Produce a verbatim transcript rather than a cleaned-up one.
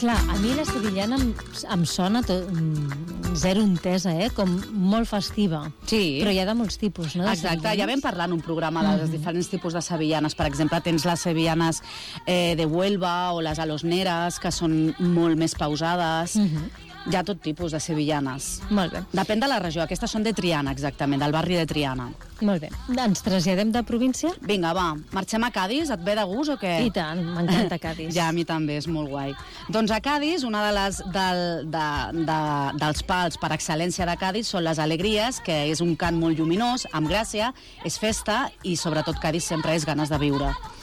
Clar, a mi la sevillana em, em sona tot, zero entesa, eh? Com molt festiva. Sí. Però hi ha de molts tipus, no? Exacte, ja vam parlar en un programa dels mm-hmm. diferents tipus de sevillanes. Per exemple, tens les sevillanes eh, de Huelva o les alosneres, que són molt més pausades. Mm-hmm. Hi ha tot tipus de sevillanes. Molt bé. Depèn de la regió. Aquestes són de Triana, exactament, del barri de Triana. Molt bé. Ens traslladem de província? Vinga, va. Marxem a Cadis? Et ve de gust o què? I tant, m'encanta Cadis. Ja, a mi també, és molt guai. Doncs a Cadis, una de les del, de, de, dels pals per excel·lència de Cadis són les alegries, que és un cant molt lluminós, amb gràcia, és festa i sobretot Cadis sempre és ganes de viure.